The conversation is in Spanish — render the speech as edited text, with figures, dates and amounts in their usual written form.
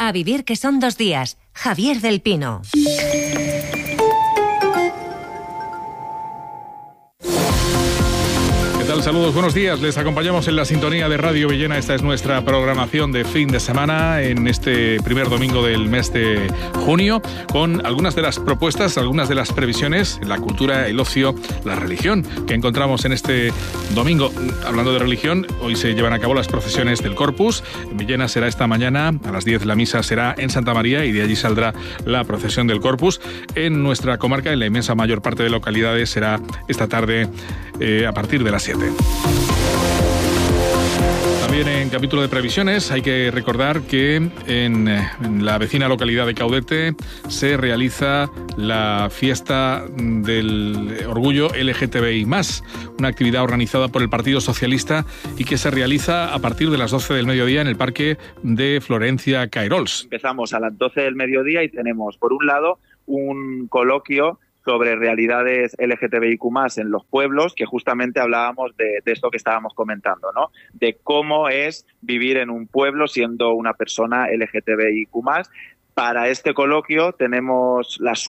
A vivir que son 2 días. Javier del Pino. ¿Qué tal? Saludos, buenos días. Les acompañamos en la sintonía de Radio Villena. Esta es nuestra programación de fin de semana en este primer domingo del mes de junio, con algunas de las propuestas, algunas de las previsiones, la cultura, el ocio, la religión que encontramos en este domingo. Hablando de religión, hoy se llevan a cabo las procesiones del Corpus. En Villena será esta mañana, a las 10 la misa será en Santa María y de allí saldrá la procesión del Corpus. En nuestra comarca, en la inmensa mayor parte de localidades, será esta tarde a partir de las 7. También en capítulo de previsiones hay que recordar que en la vecina localidad de Caudete se realiza la fiesta del orgullo LGTBI+, una actividad organizada por el Partido Socialista y que se realiza a partir de las 12 del mediodía en el Parque de Florencia Cairols. Empezamos a las 12 del mediodía y tenemos, por un lado, un coloquio sobre realidades LGTBIQ+ en los pueblos, que justamente hablábamos de esto que estábamos comentando, ¿no? De cómo es vivir en un pueblo siendo una persona LGTBIQ+. Para este coloquio tenemos la